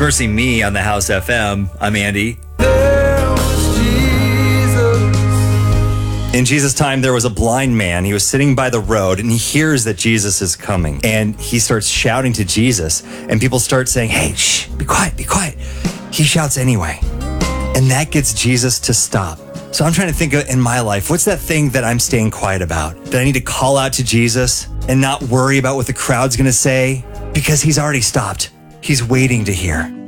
Mercy Me on the House FM. I'm Andy. In Jesus' time, there was a blind man. He was sitting by the road and he hears that Jesus is coming. And he starts shouting to Jesus and people start saying, hey, shh, be quiet, be quiet. He shouts anyway. And that gets Jesus to stop. So I'm trying to think of in my life, what's that thing that I'm staying quiet about? That I need to call out to Jesus and not worry about what the crowd's going to say because he's already stopped. He's waiting to hear.